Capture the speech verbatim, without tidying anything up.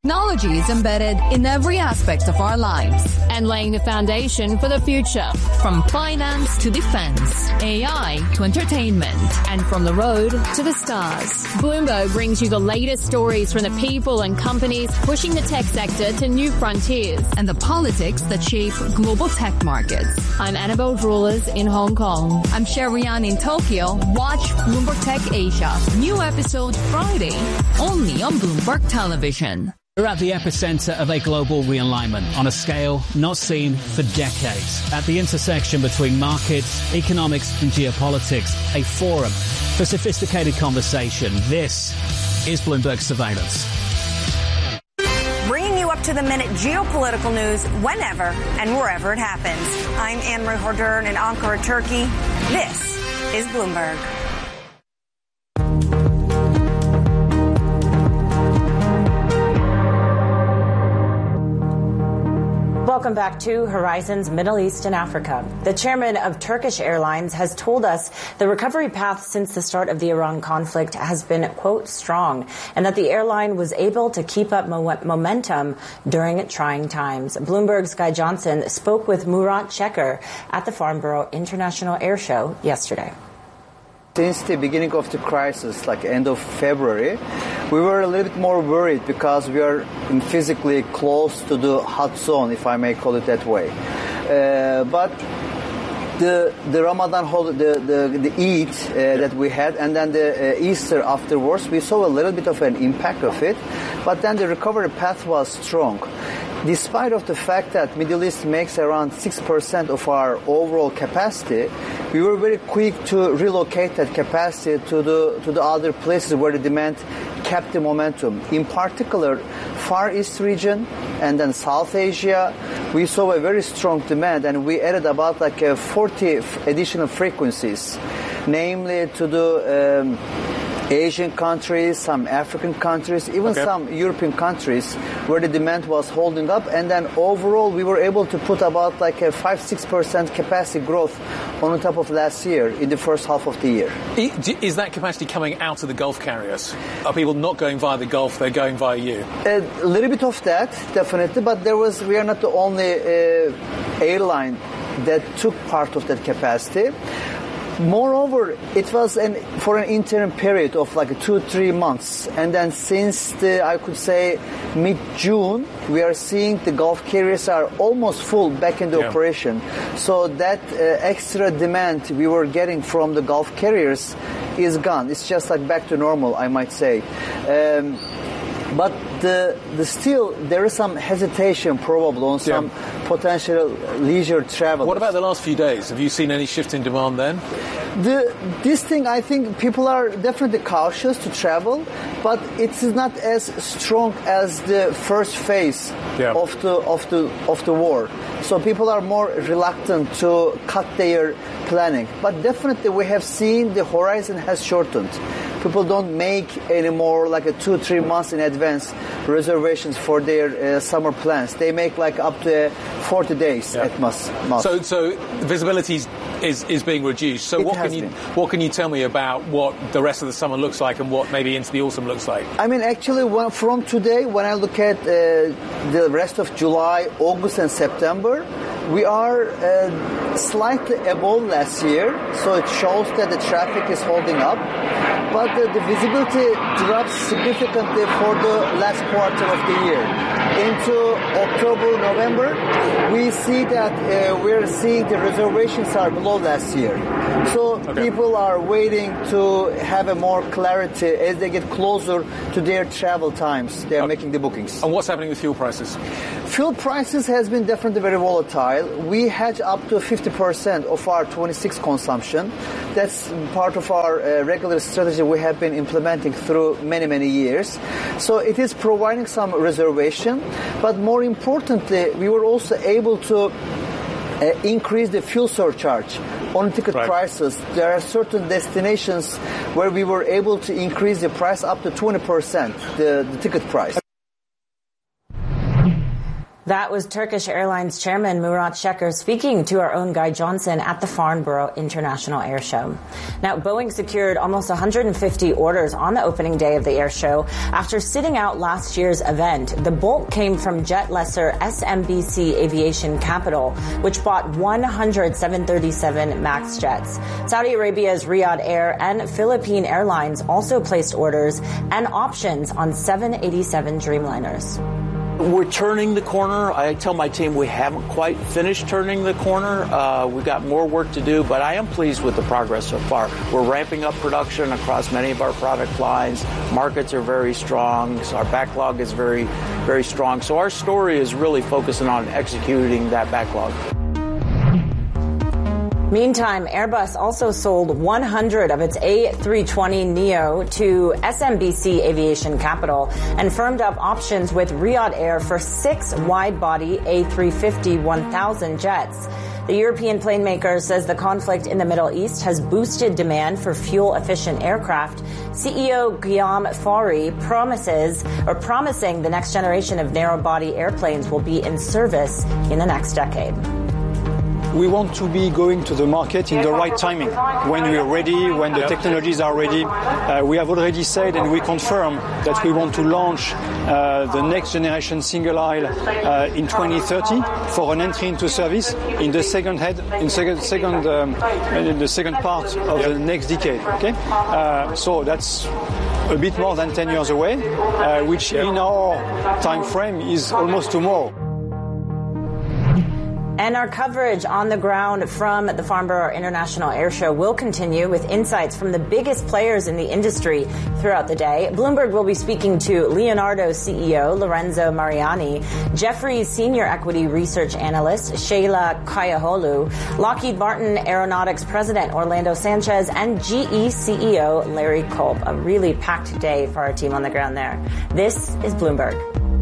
Technology is embedded in every aspect of our lives and laying the foundation for the future. From finance to defense, A I to entertainment, and from the road to the stars. Bloomberg brings you the latest stories from the people and companies pushing the tech sector to new frontiers and the politics that shape global tech markets. I'm Annabelle Drewlers in Hong Kong. I'm Sherrian in Tokyo. Watch Bloomberg Tech Asia. New episode Friday, only on Bloomberg Television. We're at the epicenter of a global realignment on a scale not seen for decades. At the intersection between markets, economics and geopolitics, a forum for sophisticated conversation. This is Bloomberg Surveillance. Bringing you up to the minute geopolitical news whenever and wherever it happens. I'm Anne-Marie Hordern in Ankara, Turkey. This is Bloomberg. Welcome back to Horizons Middle East and Africa. The chairman of Turkish Airlines has told us the recovery path since the start of the Iran conflict has been, quote, strong, and that the airline was able to keep up mo- momentum during trying times. Bloomberg's Guy Johnson spoke with Murat Şeker at the Farnborough International Air Show yesterday. Since the beginning of the crisis, like end of February, we were a little bit more worried because we are physically close to the hot zone, if I may call it that way. Uh, but the the Ramadan holiday, the the, the Eid uh, that we had, and then the uh, Easter afterwards, we saw a little bit of an impact of it. But then the recovery path was strong. Despite of the fact that Middle East makes around six percent of our overall capacity, we were very quick to relocate that capacity to the to the other places where the demand kept the momentum. In particular, Far East region and then South Asia, we saw a very strong demand, and we added about like uh, forty additional frequencies, namely to the um, Asian countries, some African countries, even okay. some European countries where the demand was holding up. And then overall, we were able to put about like a five to six percent capacity growth on top of last year in the first half of the year. Is that capacity coming out of the Gulf carriers? Are people not going via the Gulf, they're going via you? A little bit of that, definitely. But there was, we are not the only uh, airline that took part of that capacity. Moreover, it was an, for an interim period of like two, three months. And then since the, I could say, mid-June, we are seeing the Gulf carriers are almost full back in the yeah. operation. So that uh, extra demand we were getting from the Gulf carriers is gone. It's just like back to normal, I might say. Um, But the, the still, there is some hesitation probably on some yeah. potential leisure travel. What about the last few days? Have you seen any shift in demand then? The, this thing, I think people are definitely cautious to travel, but it is not as strong as the first phase yeah. of the of the of the war. So people are more reluctant to cut their planning. But definitely we have seen the horizon has shortened. People don't make anymore like a two, three months in advance reservations for their uh, summer plans. They make like up to forty days yeah. at most. most. So, so visibility is is being reduced. So, it what can you been. what can you tell me about what the rest of the summer looks like and what maybe into the autumn looks like? I mean, actually, when, from today, when I look at uh, the rest of July, August, and September, we are uh, slightly above last year. So it shows that the traffic is holding up. But the, the visibility drops significantly for the last quarter of the year. Into October, November, we see that uh, we're seeing the reservations are below last year. So okay. people are waiting to have a more clarity as they get closer to their travel times. They're okay. making the bookings. And what's happening with fuel prices? Fuel prices has been definitely very volatile. We hedge up to fifty percent of our twenty-six consumption. That's part of our uh, regular strategy we have been implementing through many, many years. So it is providing some reservation. But more importantly, we were also able to uh, increase the fuel surcharge on ticket right. prices. There are certain destinations where we were able to increase the price up to twenty percent, the, the ticket price. That was Turkish Airlines Chairman Murat Şeker speaking to our own Guy Johnson at the Farnborough International Air Show. Now, Boeing secured almost one hundred fifty orders on the opening day of the air show after sitting out last year's event. The bulk came from jet lessor S M B C Aviation Capital, which bought one hundred seven thirty-seven MAX jets. Saudi Arabia's Riyadh Air and Philippine Airlines also placed orders and options on seven eighty-seven Dreamliners. We're turning the corner. I tell my team we haven't quite finished turning the corner. Uh, we've got more work to do, but I am pleased with the progress so far. We're ramping up production across many of our product lines. Markets are very strong. So our backlog is very, very strong. So our story is really focusing on executing that backlog. Meantime, Airbus also sold one hundred of its A three twenty neo to S M B C Aviation Capital and firmed up options with Riyadh Air for six wide-body A three fifty one thousand jets. The European plane maker says the conflict in the Middle East has boosted demand for fuel-efficient aircraft. C E O Guillaume Faury promises, or promising the next generation of narrow-body airplanes will be in service in the next decade. We want to be going to the market in the right timing, when we are ready, when the technologies are ready. Uh, we have already said and we confirm that we want to launch uh, the next generation single aisle uh, in twenty thirty for an entry into service in the second head, in second, second, um, in the second part of the next decade. Okay, uh, so that's a bit more than ten years away, uh, which in our time frame is almost tomorrow. And our coverage on the ground from the Farnborough International Air Show will continue with insights from the biggest players in the industry throughout the day. Bloomberg will be speaking to Leonardo's C E O, Lorenzo Mariani, Jefferies Senior Equity Research Analyst, Sheila Kayaholu, Lockheed Martin Aeronautics President, Orlando Sanchez, and G E C E O, Larry Culp. A really packed day for our team on the ground there. This is Bloomberg.